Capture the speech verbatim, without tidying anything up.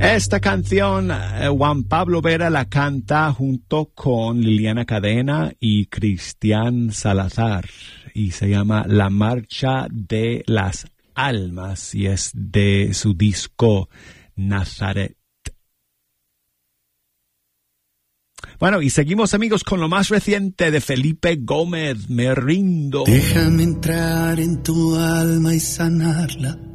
Esta canción eh, Juan Pablo Vera la canta junto con Liliana Cadena y Cristian Salazar y se llama La Marcha de las Almas y es de su disco Nazaret. Bueno, y seguimos, amigos, con lo más reciente de Felipe Gómez, Me rindo. Déjame entrar en tu alma y sanarla.